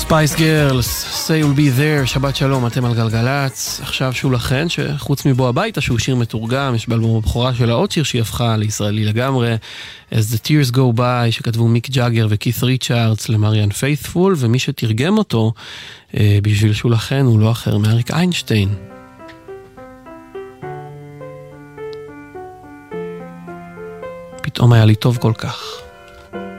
Spice Girls, Say You'll Be There, שבת שלום, אתם על גלגלץ. עכשיו שוב לכן, שחוץ מבוא הביתה, שהוא שיר מתורגם, יש באלבום הבכורה שלה עוד שיר שהיא הפכה לישראלי לגמרי, As the Tears Go By, שכתבו מיק ג'אגר וכית ריצ'ארדס למריאן פיית'פול, ומי שתרגם אותו בשביל שוב לכן הוא לא אחר מאריק איינשטיין. פתאום היה לי טוב כל כך.